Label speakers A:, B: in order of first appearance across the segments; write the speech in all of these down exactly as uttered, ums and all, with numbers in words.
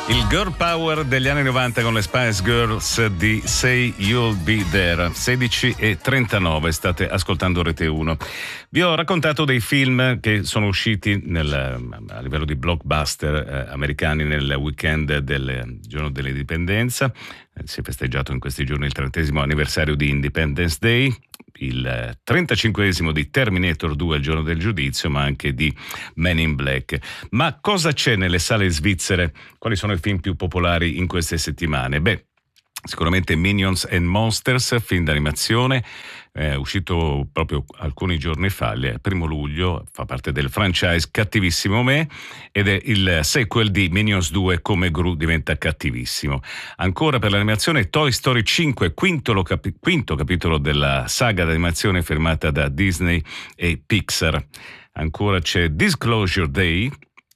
A: Il girl power degli anni novanta con le Spice Girls di Say You'll Be There. sedici e trentanove, state ascoltando Rete uno. Vi ho raccontato dei film che sono usciti nel, a livello di blockbuster eh, americani nel weekend del giorno dell'indipendenza. Eh, si è festeggiato in questi giorni il trentesimo anniversario di Independence Day, il trentacinquesimo di Terminator due, il giorno del giudizio, ma anche di Men in Black. Ma cosa c'è nelle sale svizzere? Quali sono i film più popolari in queste settimane? Beh, sicuramente Minions and Monsters, film d'animazione, è uscito proprio alcuni giorni fa, il primo luglio, fa parte del franchise Cattivissimo Me ed è il sequel di Minions due, Come Gru diventa cattivissimo. Ancora per l'animazione Toy Story cinque, quinto, lo capi- quinto capitolo della saga d'animazione firmata da Disney e Pixar. Ancora c'è Disclosure Day,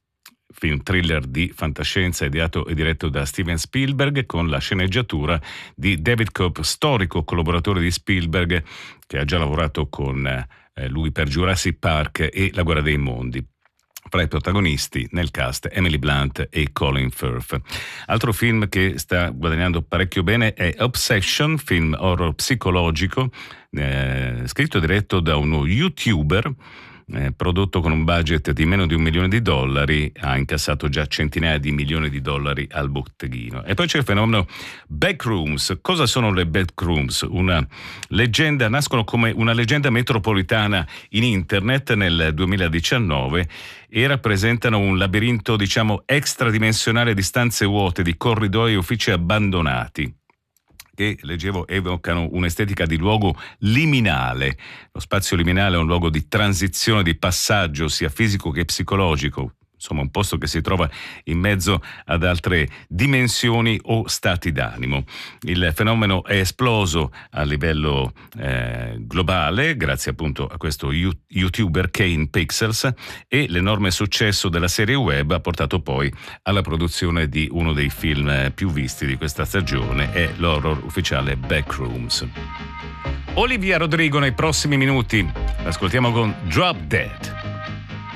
A: film thriller di fantascienza ideato e diretto da Steven Spielberg con la sceneggiatura di David Koepp, storico collaboratore di Spielberg che ha già lavorato con eh, lui per Jurassic Park e La guerra dei mondi. Fra i protagonisti nel cast Emily Blunt e Colin Firth. Altro film che sta guadagnando parecchio bene è Obsession, film horror psicologico, eh, scritto e diretto da uno YouTuber, Eh, prodotto con un budget di meno di un milione di dollari, ha incassato già centinaia di milioni di dollari al botteghino. E poi c'è il fenomeno Backrooms. Cosa sono le Backrooms? Una leggenda, nascono come una leggenda metropolitana in internet nel duemiladiciannove e rappresentano un labirinto, diciamo, extradimensionale di stanze vuote, di corridoi e uffici abbandonati, che, leggevo, evocano un'estetica di luogo liminale. Lo spazio liminale è un luogo di transizione, di passaggio sia fisico che psicologico, insomma un posto che si trova in mezzo ad altre dimensioni o stati d'animo. Il fenomeno è esploso a livello eh, globale grazie appunto a questo YouTuber Kane Pixels, e l'enorme successo della serie web ha portato poi alla produzione di uno dei film più visti di questa stagione, è l'horror ufficiale Backrooms. Olivia Rodrigo nei prossimi minuti, ascoltiamo con Drop Dead.